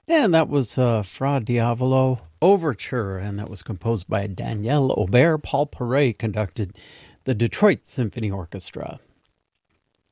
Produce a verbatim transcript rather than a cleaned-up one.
And that was uh, Fra Diavolo Overture, and that was composed by Daniel Aubert. Paul Paray conducted the Detroit Symphony Orchestra.